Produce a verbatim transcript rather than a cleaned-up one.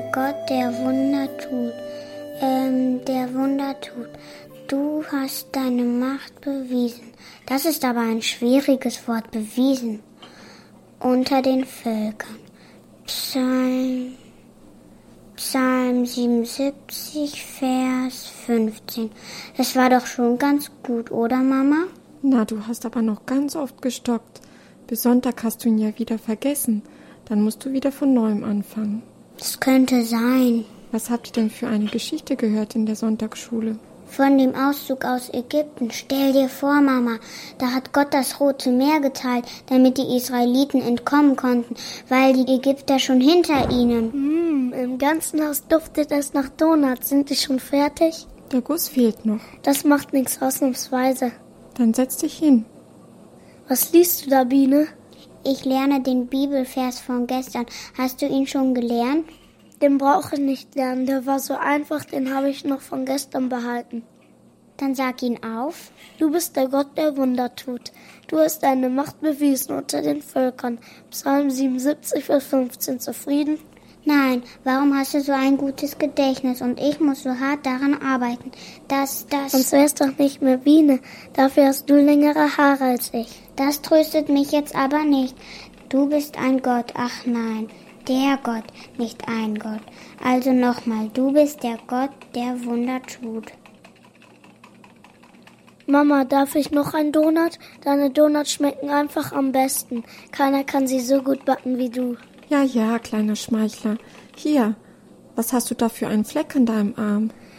Gott, der Wunder tut. Ähm, der Wunder tut. Du hast deine Macht bewiesen. Das ist aber ein schwieriges Wort, bewiesen. Unter den Völkern. Psalm, Psalm siebenundsiebzig, Vers fünfzehn. Das war doch schon ganz gut, oder Mama? Na, du hast aber noch ganz oft gestockt. Bis Sonntag hast du ihn ja wieder vergessen. Dann musst du wieder von neuem anfangen. Das könnte sein. Was habt ihr denn für eine Geschichte gehört in der Sonntagsschule? Von dem Auszug aus Ägypten. Stell dir vor, Mama, da hat Gott das Rote Meer geteilt, damit die Israeliten entkommen konnten, weil die Ägypter schon hinter ihnen. Mm, im ganzen Haus duftet es nach Donuts. Sind die schon fertig? Der Guss fehlt noch. Das macht nichts, ausnahmsweise. Dann setz dich hin. Was liest du da, Biene? Ich lerne den Bibelvers von gestern. Hast du ihn schon gelernt? Den brauche ich nicht lernen. Der war so einfach, den habe ich noch von gestern behalten. Dann sag ihn auf. Du bist der Gott, der Wunder tut. Du hast deine Macht bewiesen unter den Völkern. Psalm siebenundsiebzig, Vers fünfzehn. Zufrieden? Nein, warum hast du so ein gutes Gedächtnis und ich muss so hart daran arbeiten, dass das... Sonst wärst doch nicht mehr Biene. Dafür hast du längere Haare als ich. Das tröstet mich jetzt aber nicht. Du bist ein Gott, ach nein, der Gott, nicht ein Gott. Also nochmal, du bist der Gott, der Wunder tut. Mama, darf ich noch einen Donut? Deine Donuts schmecken einfach am besten. Keiner kann sie so gut backen wie du. Ja, ja, kleiner Schmeichler. Hier, was hast du da für einen Fleck an deinem Arm?